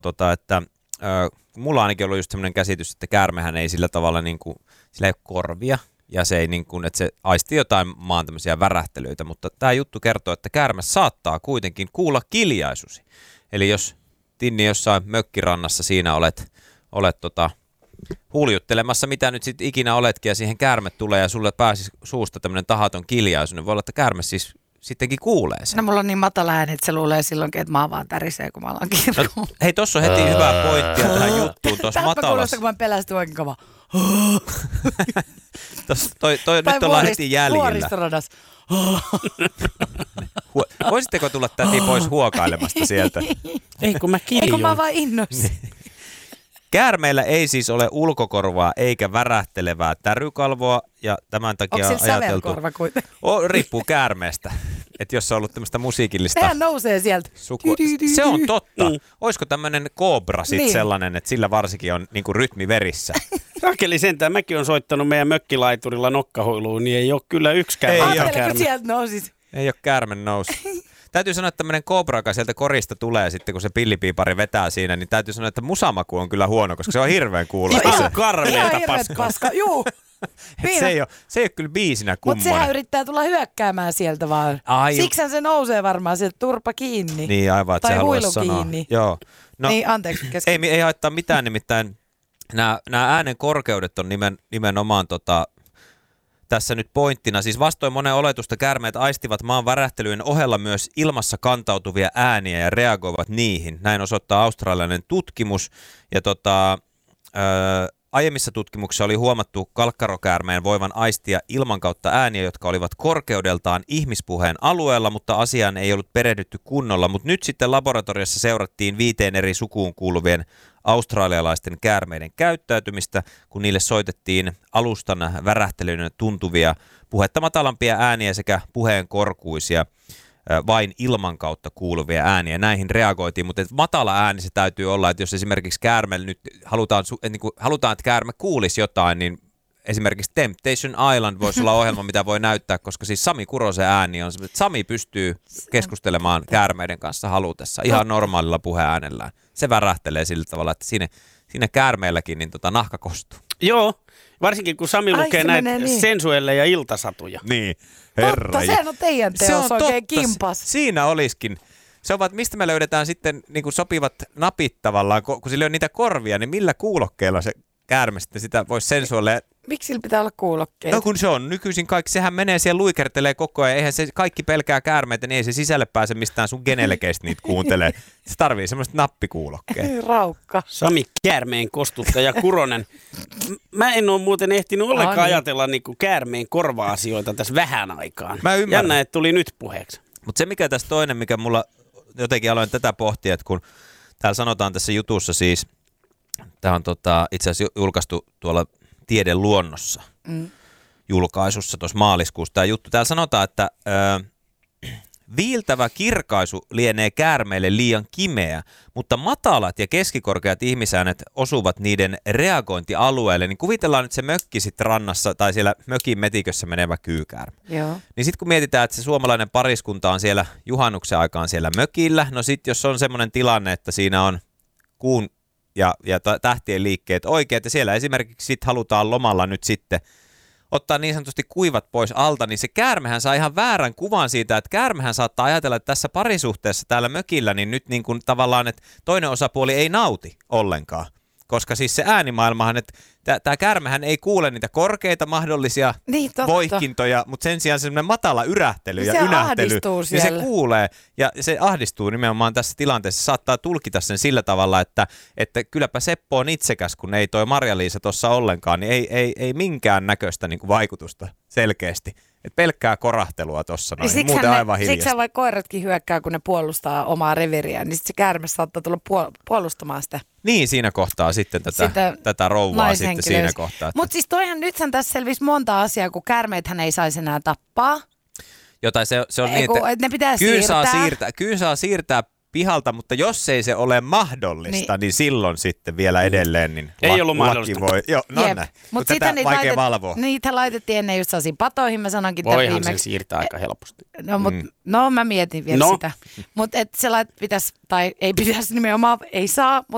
että mulla on ainakin ollut just semmoinen käsitys, että käärmehän ei sillä tavalla, niin kuin, sillä ei ole korvia, ja se ei niin kuin, että se aistii jotain maan tämmöisiä värähtelyitä, mutta tämä juttu kertoo, että käärme saattaa kuitenkin kuulla kiljaisusi. Eli jos Tinni jossain mökkirannassa siinä olet huuljuttelemassa, mitä nyt sitten ikinä oletkin, ja siihen käärme tulee ja sulle pääsisi suusta tämmöinen tahaton kiljaisu, niin voi olla, että käärme siis sittenkin kuulee sen. No mulla on niin matala ääni, että se luulee silloinkin, että maa vaan tärisee, kun mä alan kirkuun. No, hei, tossa on heti hyvää pointtia tähän juttuun tuossa matalassa. Kuulostaa, kun mä pelästyn oikein kova. Nyt ollaan heti jäljellä. Vuoristoradas. Voisitteko tulla täti pois huokailemasta sieltä? Ei kun mä kiljoin. Ei kun mä vaan innoissin. Käärmeillä ei siis ole ulkokorvaa eikä värähtelevää tärykalvoa, ja tämän takia onko sillä ajateltu... sävelkorva kuitenkin? Riippuu käärmeestä. Että jos on ollut tämmöistä musiikillista... Sehän nousee sieltä. Se on totta. Olisiko tämmöinen Cobra sitten sellainen, että sillä varsinkin on niinku rytmi verissä? Rakeli sentään, mäkin on soittanut meidän mökkilaiturilla nokkahuiluun, niin ei ole kyllä yksikään käärme. Sieltä nousis. Ei ole käärme nousu. Täytyy sanoa, että tämmöinen Cobra, joka sieltä korista tulee sitten, kun se pillipiipari vetää siinä, niin täytyy sanoa, että musamaku on kyllä huono, koska se on hirveän kuulosta. Ihan karmeita paskaa. Juu. Se ei ole kyllä biisinä kummonen. Mutta sehän yrittää tulla hyökkäämään sieltä vaan. Siksihän se nousee varmaan sieltä turpa kiinni. Niin aivan, että se haluaisi sanoa. Kiinni. Joo. No, niin, anteeksi. Ei haittaa mitään, nimittäin nämä äänen korkeudet on nimenomaan tässä nyt pointtina. Siis vastoin monen oletusta käärmeet aistivat maan värähtelyjen ohella myös ilmassa kantautuvia ääniä ja reagoivat niihin. Näin osoittaa australialainen tutkimus. Ja aiemmissa tutkimuksissa oli huomattu kalkkarokäärmeen voivan aistia ilman kautta ääniä, jotka olivat korkeudeltaan ihmispuheen alueella, mutta asiaan ei ollut perehdytty kunnolla. Mutta nyt sitten laboratoriossa seurattiin 5 eri sukuun kuuluvien australialaisten käärmeiden käyttäytymistä, kun niille soitettiin alustan värähtelyyn tuntuvia puhetta matalampia ääniä sekä puheen korkuisia vain ilman kautta kuuluvia ääniä. Näihin reagoitiin, mutta matala ääni se täytyy olla, että jos esimerkiksi käärmeellä nyt halutaan, että käärme kuulisi jotain, niin esimerkiksi Temptation Island voisi olla ohjelma, mitä voi näyttää, koska siis Sami Kurosen ääni on, että Sami pystyy keskustelemaan käärmeiden kanssa halutessa ihan normaalilla puheäänellään. Se värähtelee sillä tavalla, että siinä käärmeelläkin niin nahka kostuu. Joo, varsinkin kun Sami lukee näitä sensuelle ja iltasatuja. Niin, herra. Totta, sehän on teidän teos oikein kimpas. Siinä olisikin. Se on vaan, mistä me löydetään sitten niin kuin sopivat napit tavallaan, kun sillä on niitä korvia, niin millä kuulokkeella se käärme sitten sitä voisi sensuelle. Miksi sillä pitää olla kuulokkeet? No kun se on nykyisin kaikki, sehän menee siellä luikertelee koko ajan, eihän se kaikki pelkää käärmeitä, niin ei se sisälle pääse mistään sun genelekeistä niitä kuuntelee. Se tarvii semmoista nappikuulokkeet. Raukka. Sami käärmeen kostuttaja Kuronen. Mä en ole muuten ehtinyt ollenkaan ajatella niinku käärmeen korva-asioita tässä vähän aikaan. Mä ymmärrän. Jännä, että tuli nyt puheeksi. Mutta se mikä tässä toinen, mikä mulla jotenkin aloin tätä pohtia, että kun täällä sanotaan tässä jutussa siis, tämä on itse asiassa julkaistu tuolla Tiedeluonnossa julkaisussa tuossa maaliskuussa tämä juttu. Täällä sanotaan, että viiltävä kirkaisu lienee käärmeille liian kimeä, mutta matalat ja keskikorkeat ihmisäänet osuvat niiden reagointialueelle. Niin kuvitellaan nyt se mökki sitten rannassa tai siellä mökin metikössä menevä kyykäärme. Joo. Niin sitten kun mietitään, että se suomalainen pariskunta on siellä juhannuksen aikaan siellä mökillä, no sitten jos on semmoinen tilanne, että siinä on kuun ja tähtien liikkeet oikeat, ja siellä esimerkiksi sit halutaan lomalla nyt sitten ottaa niin sanotusti kuivat pois alta, niin se käärmehän saa ihan väärän kuvan siitä, että käärmehän saattaa ajatella, että tässä parisuhteessa täällä mökillä, niin nyt niin kuin tavallaan, että toinen osapuoli ei nauti ollenkaan. Koska siis se äänimaailmahan, että tämä käärmehän ei kuule niitä korkeita mahdollisia voihkintoja, mutta sen sijaan semmoinen matala yrähtely ja ynähtely, niin se kuulee. Ja se ahdistuu nimenomaan tässä tilanteessa. Se saattaa tulkita sen sillä tavalla, että kylläpä Seppo on itsekäs, kun ei toi Marja-Liisa tuossa ollenkaan, niin ei minkään näköistä niin kuin vaikutusta selkeästi. Et pelkkää korahtelua tuossa noin, muuten aivan hiljasta. Siksi vaikka koiratkin hyökkää, kun ne puolustaa omaa reviriään, niin se käärme saattaa tulla puolustamaan sitä. Niin, siinä kohtaa sitten tätä rouvaa sitten siinä kohtaa. Mutta siis nythän tässä selvisi monta asiaa, kun käärmeethän ei saisi enää tappaa. Jotain se on niin, että ne pitää kyyn saa siirtää pihalta, mutta jos ei se ole mahdollista, niin silloin sitten vielä edelleen, niin ei ollut mahdollista. Voi, mutta tätä vaikea valvoa. Niitä laitettiin ennen just sellaisiin patoihin, mä sanonkin tämän viimeksi. Voihan sen siirtää aika helposti. No mä mietin vielä sitä. Mutta se pitäisi, tai ei pitäisi nimenomaan, ei saa,